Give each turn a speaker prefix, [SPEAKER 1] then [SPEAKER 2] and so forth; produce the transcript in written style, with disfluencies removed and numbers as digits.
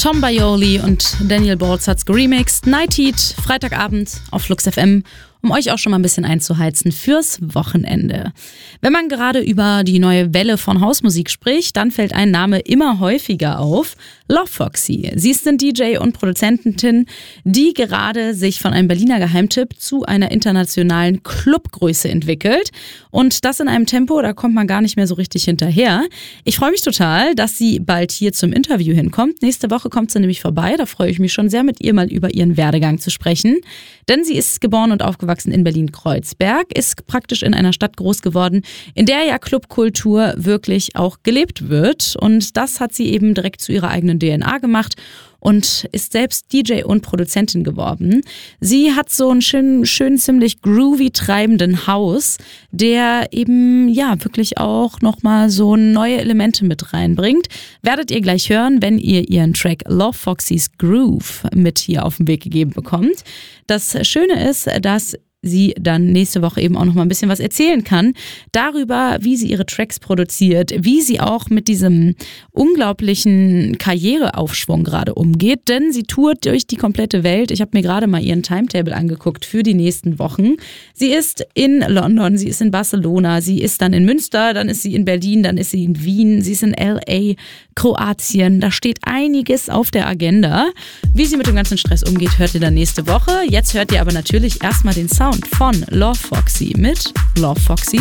[SPEAKER 1] Tom Baioli und Daniel Baltz hat's geremixed. Night Heat, Freitagabend auf Flux FM, um euch auch schon mal ein bisschen einzuheizen fürs Wochenende. Wenn man gerade über die neue Welle von Hausmusik spricht, dann fällt ein Name immer häufiger auf: Love Foxy. Sie ist eine DJ und Produzentin, die gerade sich von einem Berliner Geheimtipp zu einer internationalen Clubgröße entwickelt. Und das in einem Tempo, da kommt man gar nicht mehr so richtig hinterher. Ich freue mich total, dass sie bald hier zum Interview hinkommt. Nächste Woche kommt sie nämlich vorbei. Da freue ich mich schon sehr, mit ihr mal über ihren Werdegang zu sprechen. Denn sie ist geboren und aufgewachsen in Berlin-Kreuzberg, ist praktisch in einer Stadt groß geworden, in der ja Clubkultur wirklich auch gelebt wird. Und das hat sie eben direkt zu ihrer eigenen DNA gemacht und ist selbst DJ und Produzentin geworden. Sie hat so einen schönen ziemlich groovy treibenden House, der eben ja wirklich auch nochmal so neue Elemente mit reinbringt. Werdet ihr gleich hören, wenn ihr ihren Track Love Foxys Groove mit hier auf den Weg gegeben bekommt. Das Schöne ist, dass sie dann nächste Woche eben auch noch mal ein bisschen was erzählen kann darüber, wie sie ihre Tracks produziert, wie sie auch mit diesem unglaublichen Karriereaufschwung gerade umgeht, denn sie tourt durch die komplette Welt. Ich habe mir gerade mal ihren Timetable angeguckt für die nächsten Wochen. Sie ist in London, sie ist in Barcelona, sie ist dann in Münster, dann ist sie in Berlin, dann ist sie in Wien, sie ist in LA, Kroatien. Da steht einiges auf der Agenda. Wie sie mit dem ganzen Stress umgeht, hört ihr dann nächste Woche. Jetzt hört ihr aber natürlich erstmal den Sound von Love Foxy mit Love Foxy